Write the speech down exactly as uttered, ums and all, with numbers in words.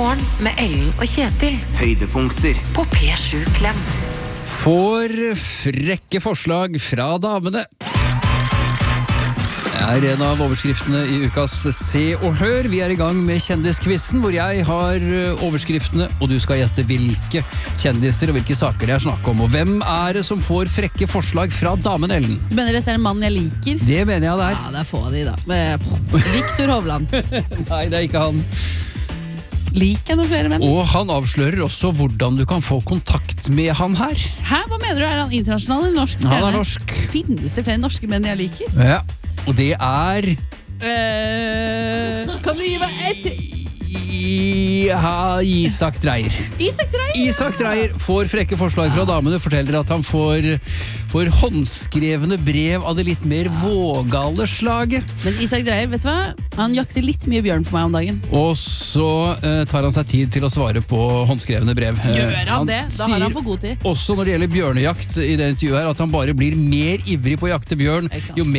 Morgen med Ellen og Kjetil. Høydepunkter På P sju Klem. For frekke forslag fra damene. Det er en av overskriftene i ukas Se og Hør. Vi er i gang med kjendiskvissen, hvor jeg har overskriftene, og du skal gjette hvilke kjendiser og hvilke saker det er snakk om. Og hvem er det som får frekke forslag fra damen, Ellen? Du mener dette er en mann jeg liker? Det mener jeg det er. Ja, det er få av de da. Victor Hovland. Nei, det er ikke han. Liker jeg noen flere menn? Og han avslører også hvordan du kan få kontakt med han her. Hæ, hva mener du? Er han internasjonal eller norsk? Stjerne? Han er norsk. Finnes det flere norske menn jeg liker? Ja, og det er... Uh, kan du gi meg et... Ja, Isak Dreyer. Isak Dreyer? Isak Dreyer får frekke forslag fra damene, forteller at han får, får håndskrevne brev av det litt mer vågale slaget. Men Isak Dreyer, vet du hva? Han jakter litt mye bjørn for meg om dagen. Og så uh, tar han seg tid til å svare på håndskrevne brev. Gjør han, han det? Da har han for god tid. Også når det gjelder bjørnejakt i det intervjuet her, at han bare blir mer ivrig på å jakte bjørn, jo mer